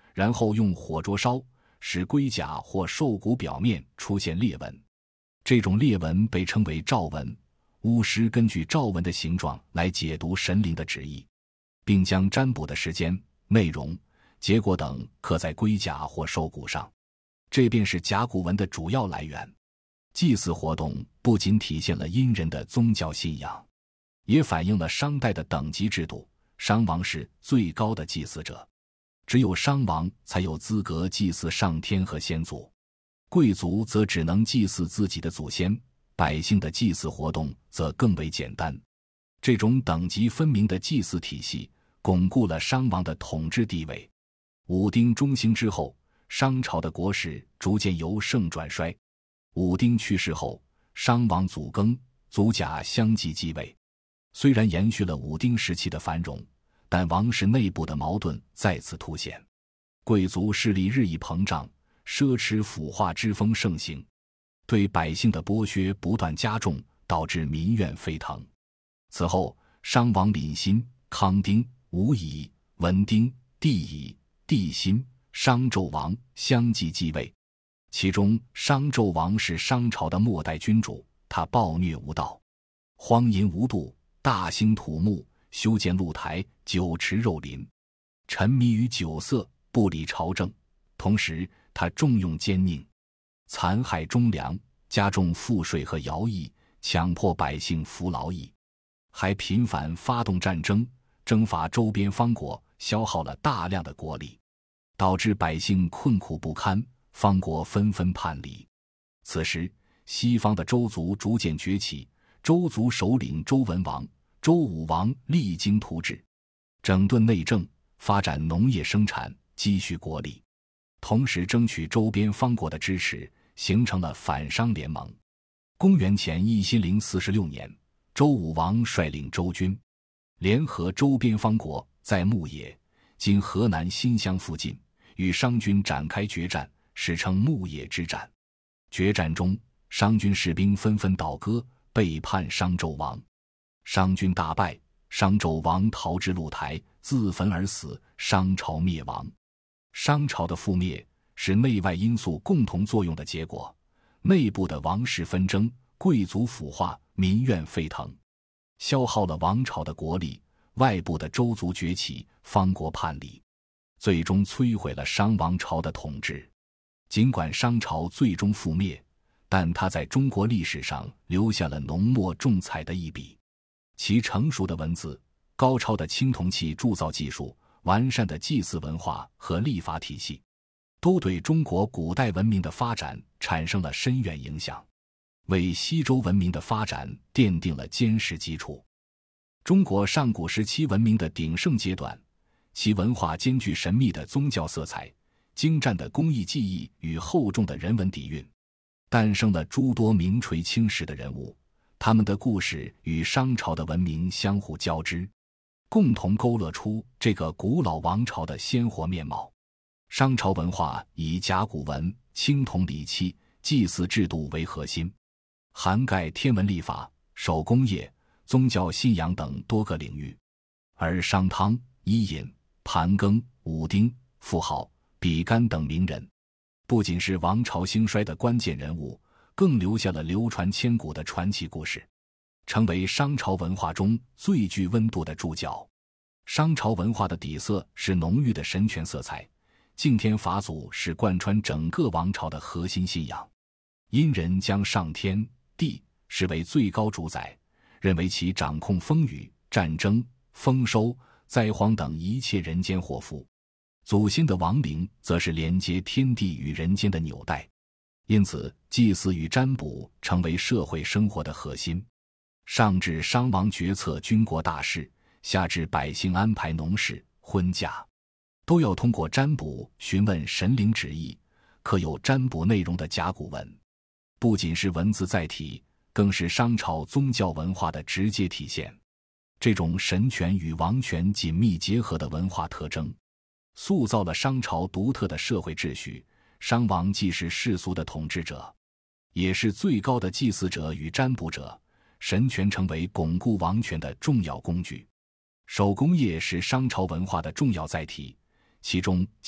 然后用火灼烧，使龟甲或兽骨表面出现裂纹。这种裂纹被称为诏纹，巫师根据诏纹的形状来解读神灵的旨意，并将占卜的时间、内容、结果等刻在龟甲或兽骨上。这便是甲骨文的主要来源。祭祀活动不仅体现了殷人的宗教信仰，也反映了商代的等级制度。商王是最高的祭祀者，只有商王才有资格祭祀上天和先祖，贵族则只能祭祀自己的祖先，百姓的祭祀活动则更为简单。这种等级分明的祭祀体系巩固了商王的统治地位。武丁中兴之后，商朝的国势逐渐由盛转衰。武丁去世后，商王祖庚、祖甲相继继位。虽然延续了武丁时期的繁荣，但王室内部的矛盾再次凸显，贵族势力日益膨胀，奢侈腐化之风盛行，对百姓的剥削不断加重，导致民怨沸腾。此后，商王廪辛、康丁、武乙、文丁、帝乙、帝辛、商纣王相继继位。其中商纣王是商朝的末代君主，他暴虐无道，荒淫无度，大兴土木，修建露台，酒池肉林，沉迷于酒色，不理朝政。同时他重用奸佞，残害忠良，加重赋税和徭役，强迫百姓服劳役，还频繁发动战争，征伐周边方国，消耗了大量的国力，导致百姓困苦不堪，方国纷纷叛离。此时西方的周族逐渐崛起，周族首领周文王、周武王励精图治，整顿内政，发展农业生产，积蓄国力，同时争取周边方国的支持，形成了反商联盟。公元前1046年，周武王率领周军，联合周边方国，在牧野（今河南新乡附近）与商军展开决战，史称牧野之战。决战中，商军士兵纷纷倒戈，背叛商纣王。商军大败，商纣王逃至露台，自焚而死，商朝灭亡。商朝的覆灭是内外因素共同作用的结果，内部的王室纷争、贵族腐化、民怨沸腾，消耗了王朝的国力；外部的周族崛起、方国叛离，最终摧毁了商王朝的统治。尽管商朝最终覆灭，但它在中国历史上留下了浓墨重彩的一笔。其成熟的文字、高超的青铜器铸造技术、完善的祭祀文化和历法体系，都对中国古代文明的发展产生了深远影响，为西周文明的发展奠定了坚实基础。中国上古时期文明的鼎盛阶段，其文化兼具神秘的宗教色彩、精湛的工艺技艺与厚重的人文底蕴，诞生了诸多名垂青史的人物，他们的故事与商朝的文明相互交织，共同勾勒出这个古老王朝的鲜活面貌。商朝文化以甲骨文、青铜礼器、祭祀制度为核心，涵盖天文历法、手工业、宗教信仰等多个领域。而商汤、伊尹、盘庚、武丁、妇好、比干等名人，不仅是王朝兴衰的关键人物，更留下了流传千古的传奇故事，成为商朝文化中最具温度的注脚。商朝文化的底色是浓郁的神权色彩，敬天法祖是贯穿整个王朝的核心信仰。殷人将上天、地视为最高主宰，认为其掌控风雨、战争、丰收、灾荒等一切人间祸福。祖先的亡灵则是连接天地与人间的纽带，因此祭祀与占卜成为社会生活的核心。上至商王决策军国大事，下至百姓安排农事、婚嫁，都要通过占卜询问神灵旨意。刻有占卜内容的甲骨文，不仅是文字载体，更是商朝宗教文化的直接体现。这种神权与王权紧密结合的文化特征，塑造了商朝独特的社会秩序。商王既是世俗的统治者，也是最高的祭祀者与占卜者，神权成为巩固王权的重要工具。手工业是商朝文化的重要载体，其中